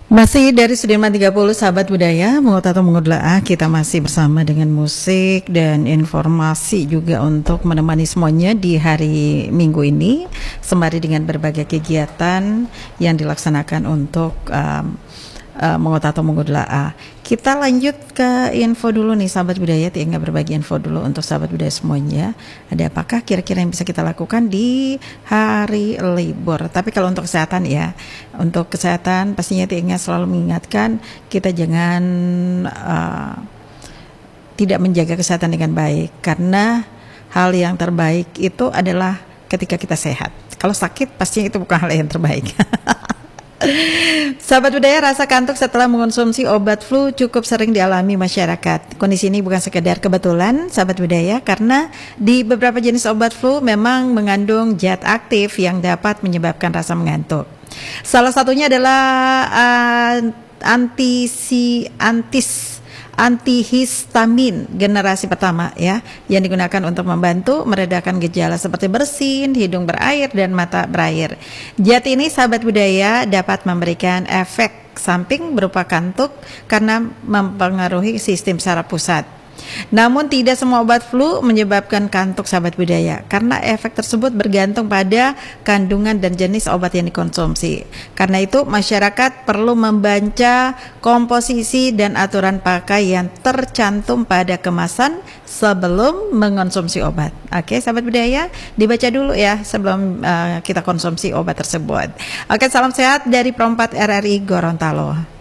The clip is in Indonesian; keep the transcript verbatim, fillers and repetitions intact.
Masih dari Sudirman tiga puluh, sahabat budaya, mengut atau mengudlaah, kita masih bersama dengan musik dan informasi juga untuk menemani semuanya di hari Minggu ini, sembari dengan berbagai kegiatan yang dilaksanakan untuk um, uh, mengut atau mengudlaah. Kita lanjut ke info dulu nih, sahabat budaya, tinggal berbagi info dulu untuk sahabat budaya semuanya. Ada apakah kira-kira yang bisa kita lakukan di hari libur? Tapi kalau untuk kesehatan ya, untuk kesehatan pastinya Tia selalu mengingatkan kita jangan uh, tidak menjaga kesehatan dengan baik, karena hal yang terbaik itu adalah ketika kita sehat. Kalau sakit pastinya itu bukan hal yang terbaik. Sahabat budaya, rasa kantuk setelah mengonsumsi obat flu cukup sering dialami masyarakat. Kondisi ini bukan sekedar kebetulan, sahabat budaya, karena di beberapa jenis obat flu memang mengandung zat aktif yang dapat menyebabkan rasa mengantuk. Salah satunya adalah uh, antisi antis antihistamin generasi pertama ya, yang digunakan untuk membantu meredakan gejala seperti bersin, hidung berair, dan mata berair. Zat ini, sahabat budaya, dapat memberikan efek samping berupa kantuk karena mempengaruhi sistem saraf pusat. Namun tidak semua obat flu menyebabkan kantuk, sahabat budaya, karena efek tersebut bergantung pada kandungan dan jenis obat yang dikonsumsi. Karena itu masyarakat perlu membaca komposisi dan aturan pakai yang tercantum pada kemasan sebelum mengonsumsi obat. Oke, sahabat budaya, dibaca dulu ya sebelum uh, kita konsumsi obat tersebut. Oke, salam sehat dari Perompat R R I Gorontalo.